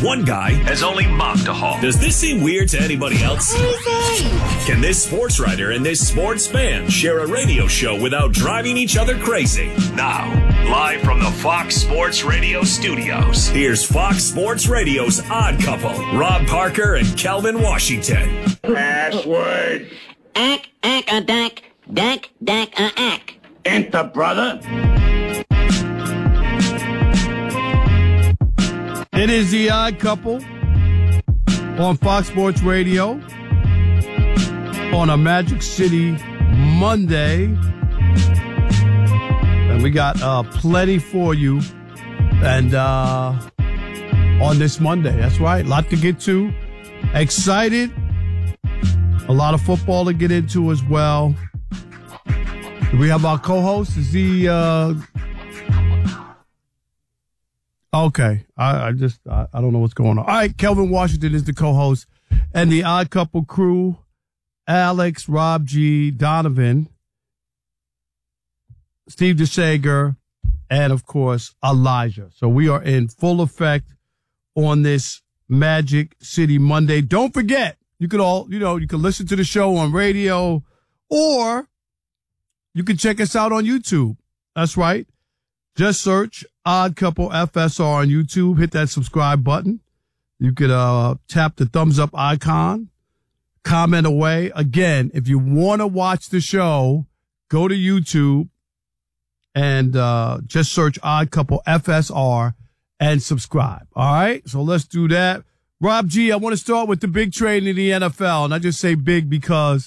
One guy has only mocked a hawk. Does this seem weird to anybody else? Can this sports writer and this sports fan share a radio show without driving each other crazy? Now, live from the Fox Sports Radio studios, here's Fox Sports Radio's Odd Couple, Rob Parker and Kelvin Washington. Password. Ack-a-dack, dack-dack-a-ack. Enter, brother. It is the Odd Couple on Fox Sports Radio on a Magic City Monday. And we got plenty for you. And on this Monday, that's right, a lot to get to. Excited. A lot of football to get into as well. Do we have our co-host? Is he okay. I don't know what's going on. All right, Kelvin Washington is the co-host. And the Odd Couple crew, Alex, Rob G, Donovan, Steve DeSager, and, of course, Elijah. So we are in full effect on this Magic City Monday. Don't forget, you can listen to the show on radio, or you can check us out on YouTube. That's right. Just search Odd Couple FSR on YouTube. Hit that subscribe button. You could tap the thumbs up icon. Comment away. Again, if you want to watch the show, go to YouTube and just search Odd Couple FSR and subscribe. All right? So let's do that. Rob G, I want to start with the big trade in the NFL. And I just say big because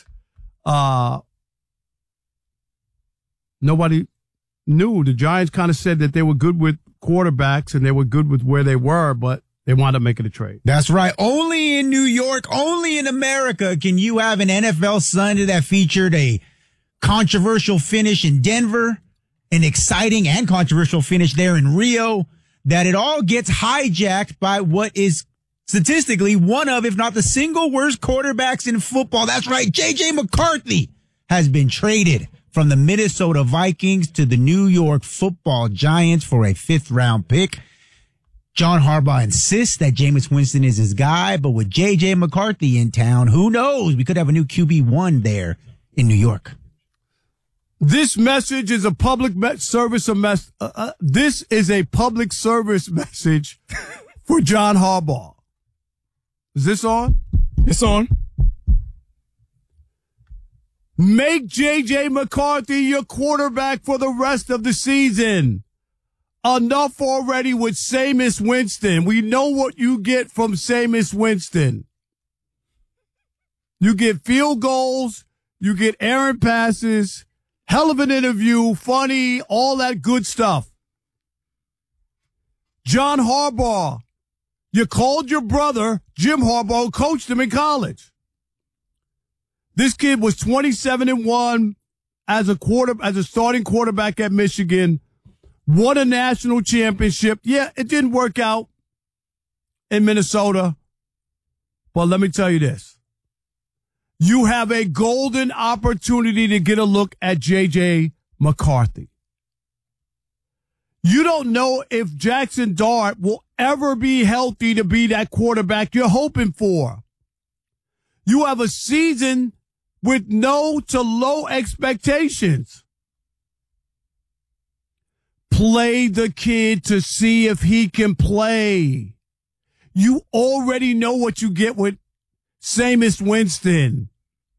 nobody knew. The Giants kind of said that they were good with quarterbacks and they were good with where they were, but they wound up making a trade. That's right. Only in New York, only in America can you have an NFL Sunday that featured a controversial finish in Denver, an exciting and controversial finish there in Rio, that it all gets hijacked by what is statistically one of, if not the single worst quarterbacks in football. That's right. J.J. McCarthy has been traded from the Minnesota Vikings to the New York Football Giants for a 5th-round pick. John Harbaugh insists that Jameis Winston is his guy, but with J.J. McCarthy in town, who knows? We could have a new QB1 there in New York. This message is a public service. This is a public service message for John Harbaugh. Is this on? It's on. Make J.J. McCarthy your quarterback for the rest of the season. Enough already with Jameis Winston. We know what you get from Jameis Winston. You get field goals. You get errant passes. Hell of an interview. Funny. All that good stuff. John Harbaugh. You called your brother, Jim Harbaugh, who coached him in college. This kid was 27-1 as a starting quarterback at Michigan. Won a national championship. Yeah, it didn't work out in Minnesota. But let me tell you this. You have a golden opportunity to get a look at J.J. McCarthy. You don't know if Jackson Dart will ever be healthy to be that quarterback you're hoping for. You have a season with no to low expectations. Play the kid to see if he can play. You already know what you get with Jameis Winston.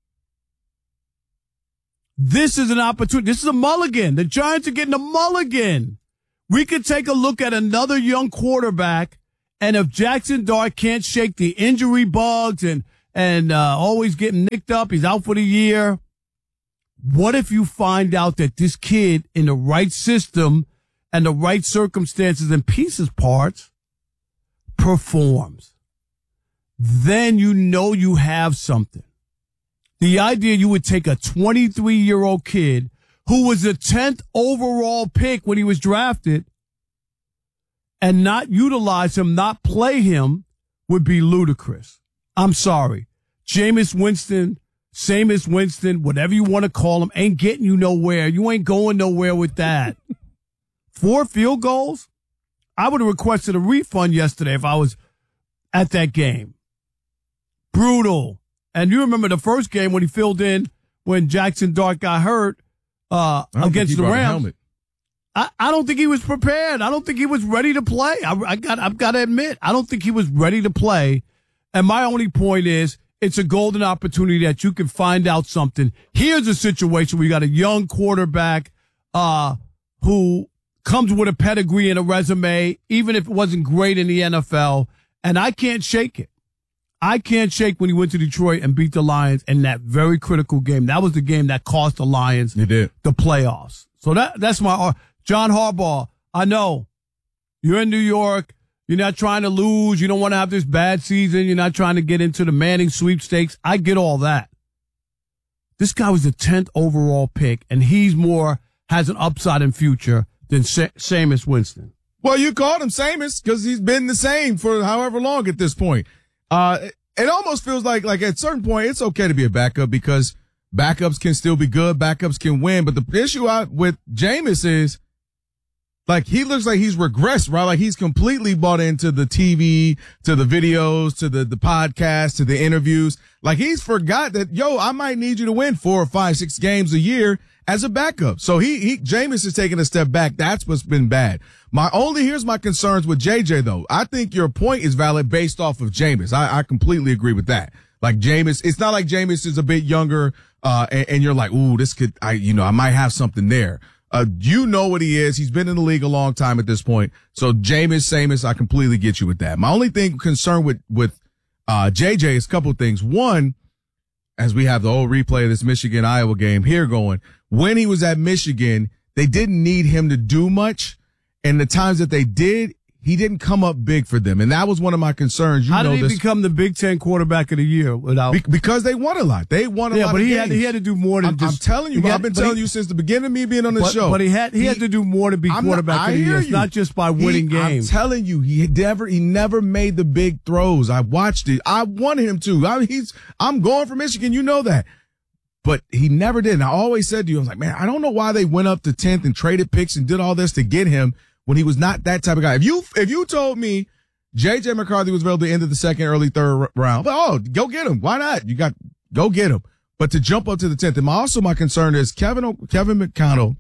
This is an opportunity. This is a mulligan. The Giants are getting a mulligan. We could take a look at another young quarterback, and if Jackson Dart can't shake the injury bugs and always getting nicked up, he's out for the year. What if you find out that this kid in the right system and the right circumstances and pieces parts performs? Then you know you have something. The idea you would take a 23-year-old kid who was the 10th overall pick when he was drafted and not utilize him, not play him, would be ludicrous. I'm sorry. Jameis Winston, whatever you want to call him, ain't getting you nowhere. You ain't going nowhere with that. 4 field goals? I would have requested a refund yesterday if I was at that game. Brutal. And you remember the first game when he filled in when Jackson Dart got hurt against the Rams. I don't think he was prepared. I don't think he was ready to play. I've got to admit, I don't think he was ready to play. And my only point is, it's a golden opportunity that you can find out something. Here's a situation where you got a young quarterback who comes with a pedigree and a resume, even if it wasn't great in the NFL, and I can't shake it. I can't shake when he went to Detroit and beat the Lions in that very critical game. That was the game that cost the Lions the playoffs. So that's my John Harbaugh. I know you're in New York. You're not trying to lose. You don't want to have this bad season. You're not trying to get into the Manning sweepstakes. I get all that. This guy was the 10th overall pick, and has an upside in future than Jameis Winston. Well, you called him Jameis because he's been the same for however long at this point. It almost feels like at a certain point, it's okay to be a backup because backups can still be good. Backups can win. But the issue with Jameis is, like, he looks like he's regressed, right? Like, he's completely bought into the TV, to the videos, to the podcast, to the interviews. Like, he's forgot that, I might need you to win 4 or 5, 6 games a year as a backup. So Jameis is taking a step back. That's what's been bad. Here's my concerns with JJ, though. I think your point is valid based off of Jameis. I completely agree with that. Like, Jameis, it's not like Jameis is a bit younger, and you're like, ooh, I might have something there. You know what he is. He's been in the league a long time at this point. So Jameis, I completely get you with that. My only concern with JJ is a couple of things. One, as we have the old replay of this Michigan-Iowa game here going, when he was at Michigan, they didn't need him to do much. And the times that they did, he didn't come up big for them. And that was one of my concerns. How did he become the Big Ten quarterback of the year without? Because they won a lot. They won a lot but of he games. He had to do more than I'm telling you, I've been telling you since the beginning of me being on this show. But he had to do more to be quarterback of the year. It's not just by winning games. I'm telling you, he never made the big throws. I watched it. I wanted him to. I'm going for Michigan. You know that. But he never did. And I always said to you, I was like, man, I don't know why they went up to 10th and traded picks and did all this to get him when he was not that type of guy. If you told me J.J. McCarthy was available at the end of the second, early third round, go get him. Why not? Go get him. But to jump up to the 10th, and my concern is Kevin McDonough,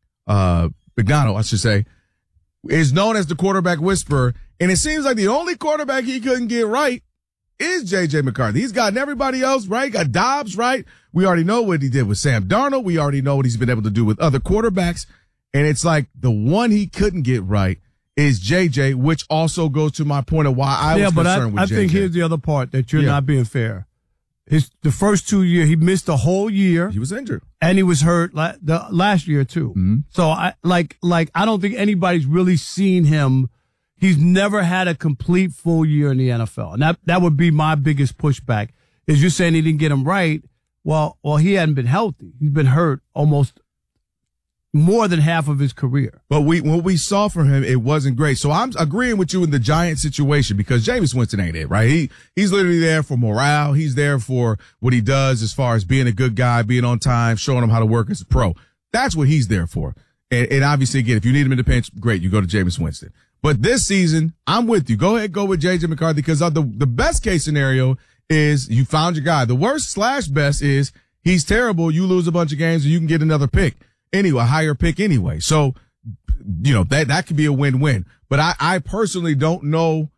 I should say, is known as the quarterback whisperer. And it seems like the only quarterback he couldn't get right is J.J. McCarthy. He's gotten everybody else right, got Dobbs right. We already know what he did with Sam Darnold. We already know what he's been able to do with other quarterbacks. And it's like the one he couldn't get right is JJ, which also goes to my point of why I was concerned with JJ. I think here's the other part that you're not being fair. The first 2 years, he missed the whole year. He was injured. And he was hurt the last year too. Mm-hmm. So I don't think anybody's really seen him. He's never had a complete full year in the NFL. And that would be my biggest pushback is you're saying he didn't get him right. Well, he hadn't been healthy. He's been hurt almost more than half of his career. But what we saw from him, it wasn't great. So I'm agreeing with you in the Giants situation because Jameis Winston ain't it, right? He's literally there for morale. He's there for what he does as far as being a good guy, being on time, showing him how to work as a pro. That's what he's there for. And obviously, again, if you need him in the pinch, great, you go to Jameis Winston. But this season, I'm with you. Go ahead, go with J.J. McCarthy because the best case scenario is you found your guy. The worst / best is he's terrible. You lose a bunch of games and you can get another pick. Anyway, a higher pick anyway. So, that could be a win-win. But I personally don't know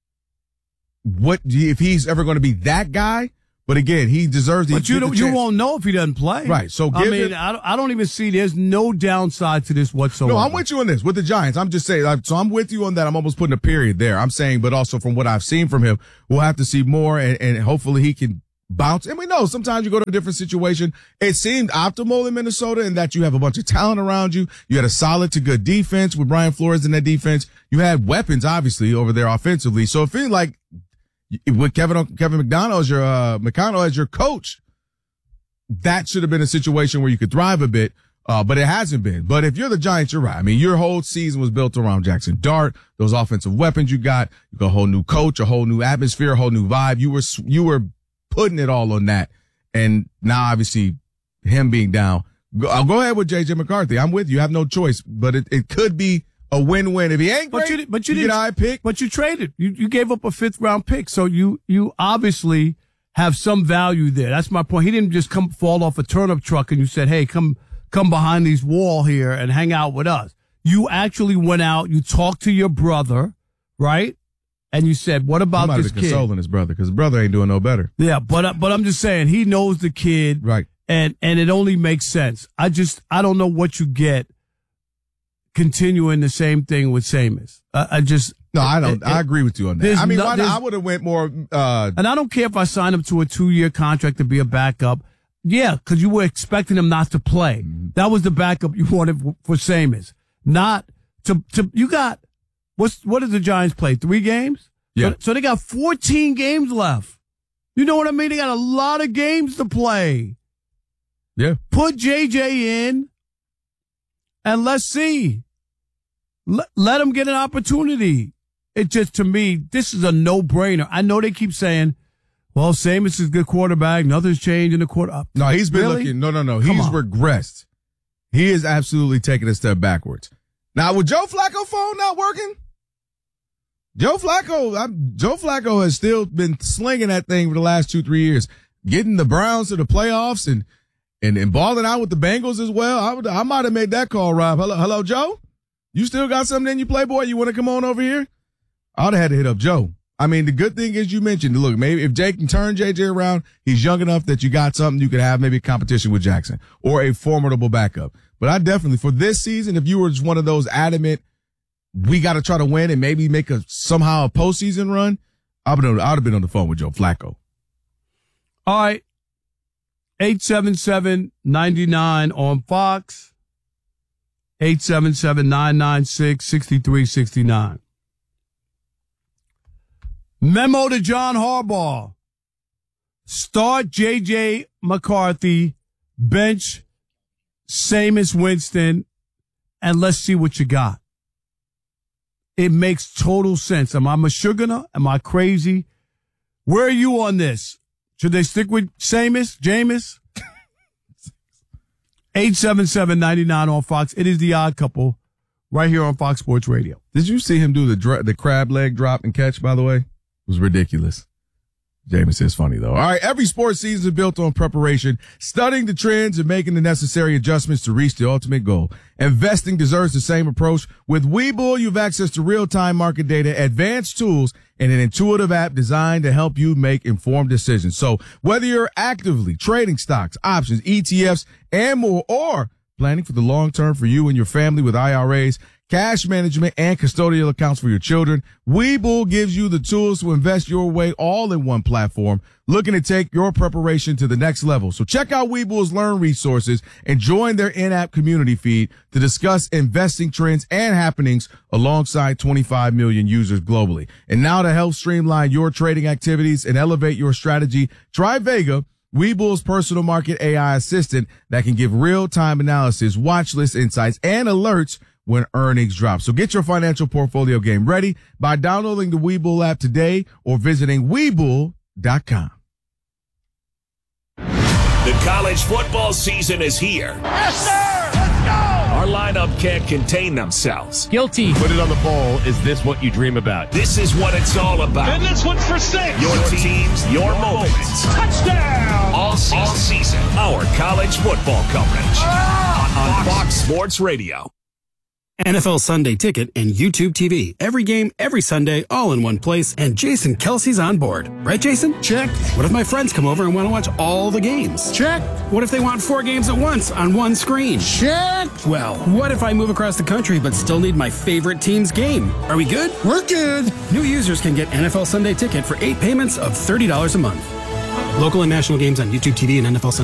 if he's ever going to be that guy. But again, he deserves the. But you won't know if he doesn't play, right? So I don't even see. There's no downside to this whatsoever. No, I'm with you on this with the Giants. I'm just saying. So I'm with you on that. I'm almost putting a period there. I'm saying, but also from what I've seen from him, we'll have to see more, and hopefully he can bounce. And we know sometimes you go to a different situation. It seemed optimal in Minnesota in that you have a bunch of talent around you. You had a solid to good defense with Brian Flores in that defense. You had weapons obviously over there offensively. So it feels like. With Kevin McDonough as your coach, that should have been a situation where you could thrive a bit, but it hasn't been. But if you're the Giants, you're right. I mean, your whole season was built around Jackson Dart, those offensive weapons you got a whole new coach, a whole new atmosphere, a whole new vibe. You were putting it all on that, and now obviously him being down. I'll go ahead with J.J. McCarthy. I'm with you. You have no choice, but it could be a win-win. If he ain't great, you get a high pick. But you traded. You gave up a 5th-round pick, so you obviously have some value there. That's my point. He didn't just fall off a turnip truck and you said, hey, come behind these wall here and hang out with us. You actually went out, you talked to your brother, right? And you said, what about this kid? Consoling his brother because his brother ain't doing no better. Yeah, but I'm just saying he knows the kid. Right. And it only makes sense. I don't know what you get continuing the same thing with Jameis. I don't. I agree with you on that. I mean, I would have went more. And I don't care if I sign him to a 2-year contract to be a backup. Yeah, because you were expecting him not to play. Mm-hmm. That was the backup you wanted for Jameis. Not to you got what did the Giants play? 3 games? Yeah. So they got 14 games left. You know what I mean? They got a lot of games to play. Yeah. Put JJ in and let's see. Let him get an opportunity. It just, to me, this is a no-brainer. I know they keep saying, well, Jameis is a good quarterback. Nothing's changed in the quarter. No, he's been looking. No. He's regressed. He is absolutely taking a step backwards. Now, with Joe Flacco phone not working, Joe Flacco has still been slinging that thing for the last 2-3 years, getting the Browns to the playoffs and balling out with the Bengals as well. I might have made that call, Rob. Hello, Joe? You still got something in you, Playboy? You want to come on over here? I would have had to hit up Joe. I mean, the good thing is you mentioned, look, maybe if Jake can turn JJ around, he's young enough that you got something you could have maybe a competition with Jackson or a formidable backup. But I definitely, for this season, if you were just one of those adamant, we got to try to win and maybe make somehow a postseason run, I would have been on the phone with Joe Flacco. All right. 877-99 on Fox. 877-996-6369. Memo to John Harbaugh. Start J.J. McCarthy, bench Jameis Winston, and let's see what you got. It makes total sense. Am I Meshuggah? Am I crazy? Where are you on this? Should they stick with Jameis? 877-99 on Fox. It is the Odd Couple right here on Fox Sports Radio. Did you see him do the crab leg drop and catch, by the way? It was ridiculous. Jameis is funny, though. All right, every sports season is built on preparation, studying the trends and making the necessary adjustments to reach the ultimate goal. Investing deserves the same approach. With Webull, you have access to real-time market data, advanced tools, and an intuitive app designed to help you make informed decisions. So whether you're actively trading stocks, options, ETFs, and more, or planning for the long term for you and your family with IRAs, cash management, and custodial accounts for your children, Webull gives you the tools to invest your way all in one platform, looking to take your preparation to the next level. So check out Webull's Learn resources and join their in-app community feed to discuss investing trends and happenings alongside 25 million users globally. And now to help streamline your trading activities and elevate your strategy, try Vega, Webull's personal market AI assistant that can give real-time analysis, watch list insights, and alerts when earnings drop. So get your financial portfolio game ready by downloading the Webull app today or visiting Webull.com. The college football season is here. Yes, sir! Let's go! Our lineup can't contain themselves. Guilty. Put it on the poll. Is this what you dream about? This is what it's all about. And this one's for 6. Your teams, your moments. Touchdown! All season. Our college football coverage on Fox Sports Radio. NFL Sunday Ticket and YouTube TV. Every game, every Sunday, all in one place. And Jason Kelsey's on board. Right, Jason? Check. What if my friends come over and want to watch all the games? Check. What if they want 4 games at once on one screen? Check. Well, what if I move across the country but still need my favorite team's game? Are we good? We're good. New users can get NFL Sunday Ticket for 8 payments of $30 a month. Local and national games on YouTube TV and NFL Sunday.